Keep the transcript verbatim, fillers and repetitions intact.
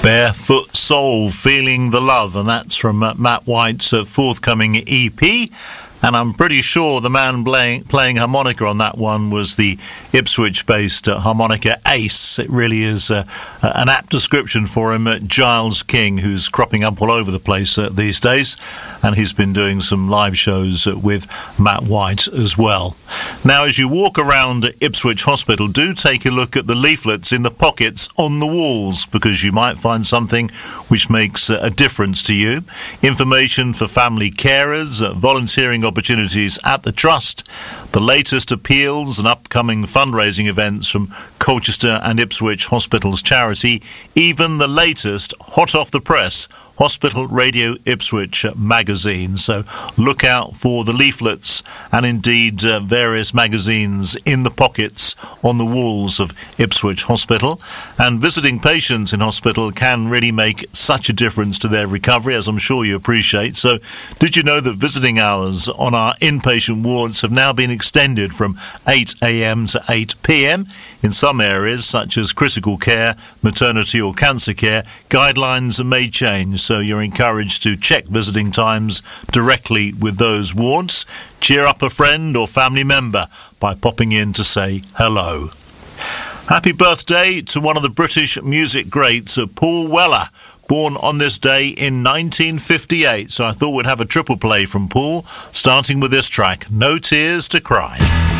Barefoot Soul, Feeling the Love, and that's from uh, Matt White's uh, forthcoming E P. And I'm pretty sure the man playing, playing harmonica on that one was the Ipswich-based uh, harmonica ace. It really is uh, uh, an apt description for him, uh, Giles King, who's cropping up all over the place uh, these days. And he's been doing some live shows uh, with Matt White as well. Now, as you walk around Ipswich Hospital, do take a look at the leaflets in the pockets on the walls, because you might find something which makes uh, a difference to you. Information for family carers, uh, volunteering opportunities at the Trust, the latest appeals and upcoming fundraising events from Colchester and Ipswich Hospitals charity, even the latest hot off the press Hospital Radio Ipswich magazine. So look out for the leaflets and indeed uh, various magazines in the pockets on the walls of Ipswich Hospital. And visiting patients in hospital can really make such a difference to their recovery, as I'm sure you appreciate. So did you know that visiting hours on our inpatient wards have now been extended from eight a m to eight p m? In some areas, such as critical care, maternity or cancer care, guidelines may change, so you're encouraged to check visiting times directly with those wards. Cheer up a friend or family member by popping in to say hello. Happy birthday to one of the British music greats, Paul Weller, born on this day in nineteen fifty-eight. So I thought we'd have a triple play from Paul, starting with this track, No Tears to Cry.